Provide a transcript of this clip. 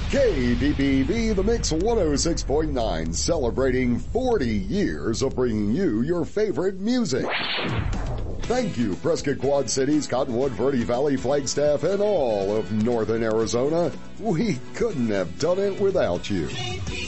KDPV The Mix 106.9, celebrating 40 years of bringing you your favorite music. Thank you, Prescott Quad Cities, Cottonwood, Verde Valley, Flagstaff, and all of Northern Arizona. We couldn't have done it without you.